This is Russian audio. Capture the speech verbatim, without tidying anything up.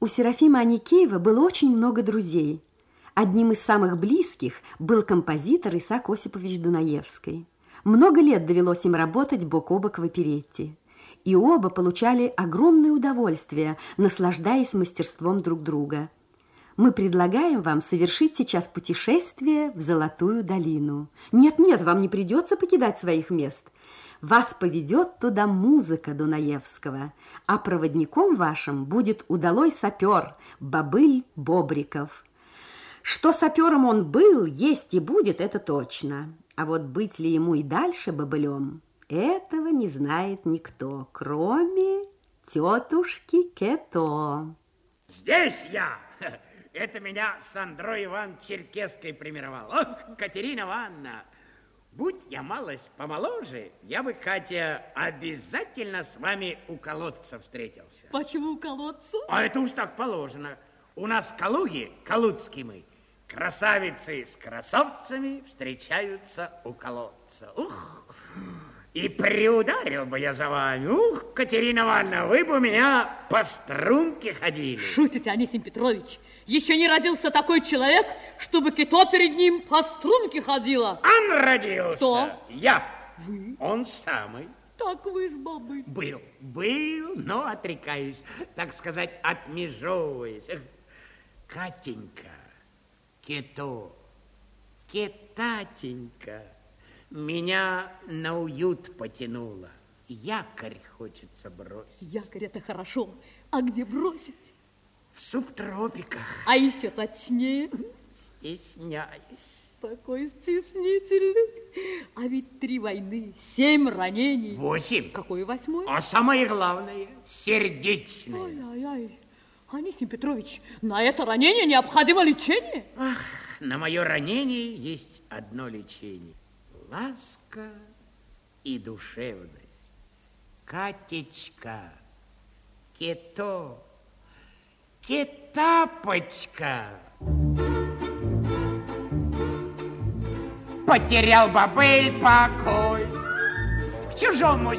У Серафима Аникеева было очень много друзей. Одним из самых близких был композитор Исаак Осипович Дунаевский. Много лет довелось им работать бок о бок в оперетте. И оба получали огромное удовольствие, наслаждаясь мастерством друг друга. Мы предлагаем вам совершить сейчас путешествие в Золотую долину. Нет-нет, вам не придется покидать своих мест. Вас поведет туда музыка Дунаевского, а проводником вашим будет удалой сапер Бобыль Бобриков. Что сапером он был, есть и будет, это точно. А вот быть ли ему и дальше бобылем, этого не знает никто, кроме тетушки Кето. Здесь я! Это меня Сандро Иван Черкесской примировал. Ох, Катерина Ивановна! Будь я малость помоложе, я бы, Катя, обязательно с вами у колодца встретился. Почему у колодца? А это уж так положено. У нас в Калуге, калужские мы, красавицы с красавцами встречаются у колодца. Ух! И приударил бы я за вами. Ух, Катерина Ивановна, вы бы у меня по струнке ходили. Шутите, Анисим Петрович. Еще не родился такой человек, чтобы Кито перед ним по струнке ходила. Он родился. Кто? Я. Вы? Он самый. Так вы ж бабы. Был, был, но отрекаюсь, так сказать, отмежевываясь. Эх, Катенька, Кито, Китатенька, меня на уют потянуло. Якорь хочется бросить. Якорь это хорошо. А где бросить? В субтропиках. А еще точнее? Стесняюсь. Такой стеснительный. А ведь три войны, семь ранений. Восемь. Какое восьмое? А самое главное, сердечное. Ай-ай-ай. Анисим Петрович, на это ранение необходимо лечение. Ах, на мое ранение есть одно лечение. Ласка и душевность. Катечка, Кито, Китапочка. Потерял бобыль покой в чужом